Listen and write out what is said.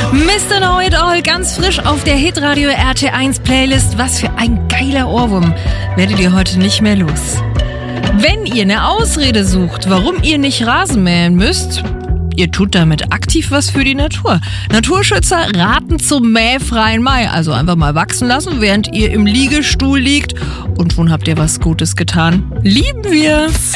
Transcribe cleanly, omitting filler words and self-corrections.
Mr. Know It All, ganz frisch auf der Hitradio RT1 Playlist. Was für ein geiler Ohrwurm. Werdet ihr heute nicht mehr los. Wenn ihr eine Ausrede sucht, warum ihr nicht Rasen mähen müsst, ihr tut damit aktiv was für die Natur. Naturschützer raten zum mähfreien Mai. Also einfach mal wachsen lassen, während ihr im Liegestuhl liegt. Und schon habt ihr was Gutes getan. Lieben wir!